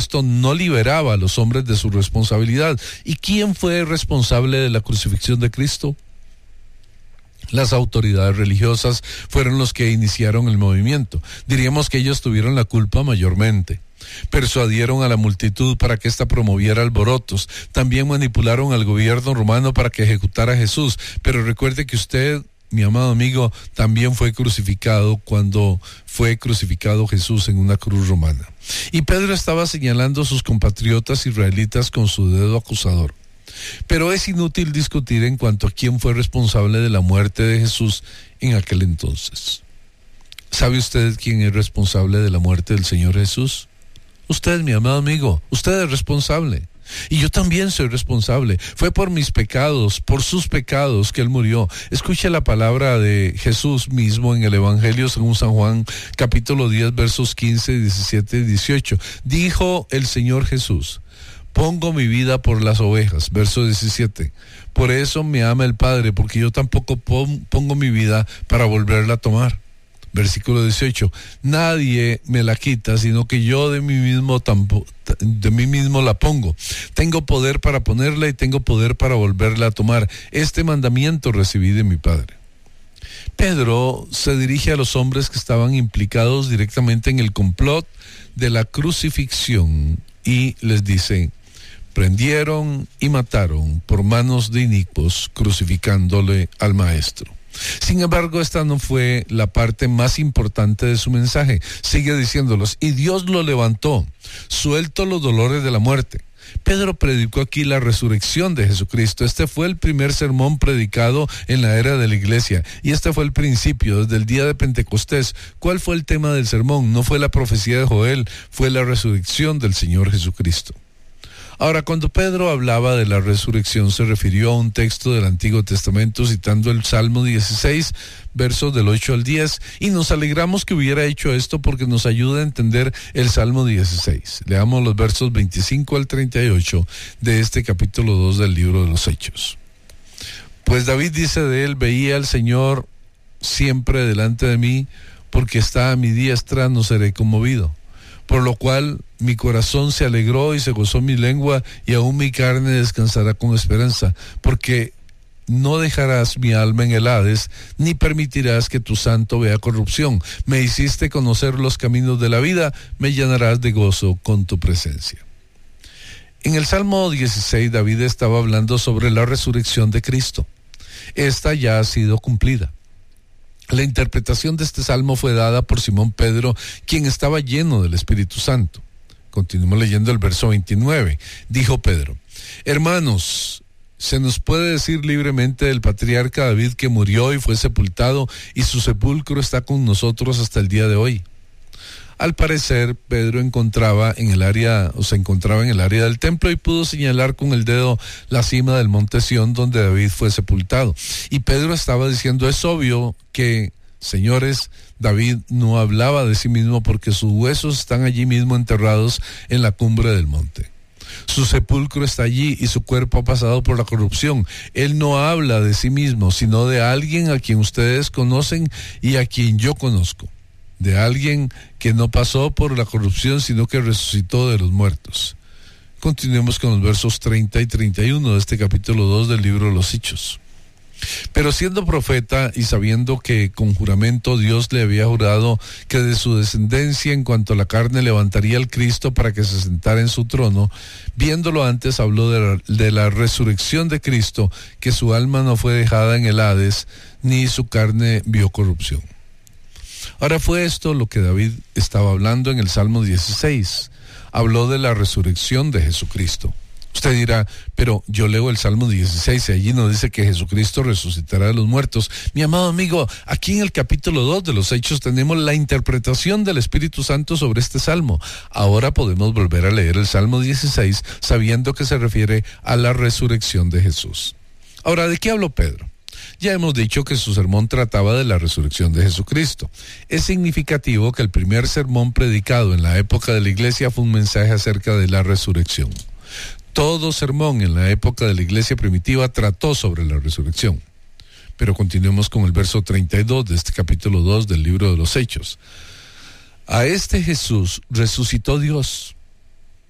esto no liberaba a los hombres de su responsabilidad. ¿Y quién fue responsable de la crucifixión de Cristo? Las autoridades religiosas fueron los que iniciaron el movimiento. Diríamos que ellos tuvieron la culpa mayormente. Persuadieron a la multitud para que ésta promoviera alborotos. También manipularon al gobierno romano para que ejecutara a Jesús. Pero recuerde que usted, mi amado amigo, también fue crucificado cuando fue crucificado Jesús en una cruz romana. Y Pedro estaba señalando a sus compatriotas israelitas con su dedo acusador. Pero es inútil discutir en cuanto a quién fue responsable de la muerte de Jesús en aquel entonces. ¿Sabe usted quién es responsable de la muerte del Señor Jesús? Usted, mi amado amigo, usted es responsable. Y yo también soy responsable. Fue por mis pecados, por sus pecados que Él murió. Escuche la palabra de Jesús mismo en el Evangelio según San Juan, capítulo 10, versos 15, 17 y 18. Dijo el Señor Jesús: pongo mi vida por las ovejas. Verso 17. Por eso me ama el Padre, porque yo tampoco pongo mi vida para volverla a tomar. Versículo 18. Nadie me la quita, sino que yo de mí mismo la pongo. Tengo poder para ponerla y tengo poder para volverla a tomar. Este mandamiento recibí de mi Padre. Pedro se dirige a los hombres que estaban implicados directamente en el complot de la crucifixión y les dice: prendieron y mataron por manos de inicuos, crucificándole al Maestro. Sin embargo, esta no fue la parte más importante de su mensaje. Sigue diciéndolos: y Dios lo levantó, suelto los dolores de la muerte. Pedro predicó aquí la resurrección de Jesucristo. Este fue el primer sermón predicado en la era de la iglesia, y este fue el principio, desde el día de Pentecostés. ¿Cuál fue el tema del sermón? No fue la profecía de Joel, fue la resurrección del Señor Jesucristo. Ahora, cuando Pedro hablaba de la resurrección, se refirió a un texto del Antiguo Testamento citando el Salmo 16, versos del 8 al 10, y nos alegramos que hubiera hecho esto porque nos ayuda a entender el Salmo 16. Leamos los versos 25 al 38 de este capítulo 2 del libro de los Hechos. Pues David dice de él: veía al Señor siempre delante de mí, porque está a mi diestra, no seré conmovido. Por lo cual mi corazón se alegró y se gozó mi lengua, y aún mi carne descansará con esperanza, porque no dejarás mi alma en el Hades, ni permitirás que tu santo vea corrupción. Me hiciste conocer los caminos de la vida, me llenarás de gozo con tu presencia. En el Salmo 16, David estaba hablando sobre la resurrección de Cristo. Esta ya ha sido cumplida. La interpretación de este salmo fue dada por Simón Pedro, quien estaba lleno del Espíritu Santo. Continuemos leyendo el verso 29. Dijo Pedro: hermanos, se nos puede decir libremente del patriarca David que murió y fue sepultado, y su sepulcro está con nosotros hasta el día de hoy. Al parecer, Pedro se encontraba en el área del templo y pudo señalar con el dedo la cima del monte Sión donde David fue sepultado. Y Pedro estaba diciendo: es obvio que, señores, David no hablaba de sí mismo porque sus huesos están allí mismo enterrados en la cumbre del monte. Su sepulcro está allí y su cuerpo ha pasado por la corrupción. Él no habla de sí mismo, sino de alguien a quien ustedes conocen y a quien yo conozco. De alguien que no pasó por la corrupción, sino que resucitó de los muertos. Continuemos con los versos 30 y 31 de este capítulo 2 del libro de los Hechos. Pero siendo profeta y sabiendo que con juramento Dios le había jurado que de su descendencia en cuanto a la carne levantaría al Cristo para que se sentara en su trono, viéndolo antes habló de la resurrección de Cristo, que su alma no fue dejada en el Hades, ni su carne vio corrupción. Ahora fue esto lo que David estaba hablando en el Salmo 16. Habló de la resurrección de Jesucristo. Usted dirá: pero yo leo el Salmo 16 y allí nos dice que Jesucristo resucitará de los muertos. Mi amado amigo, aquí en el capítulo 2 de los Hechos tenemos la interpretación del Espíritu Santo sobre este Salmo. Ahora podemos volver a leer el Salmo 16 sabiendo que se refiere a la resurrección de Jesús. Ahora, ¿de qué habló Pedro? Ya hemos dicho que su sermón trataba de la resurrección de Jesucristo. Es significativo que el primer sermón predicado en la época de la iglesia fue un mensaje acerca de la resurrección. Todo sermón en la época de la iglesia primitiva trató sobre la resurrección. Pero continuemos con el verso 32 de este capítulo 2 del libro de los Hechos. A este Jesús resucitó Dios,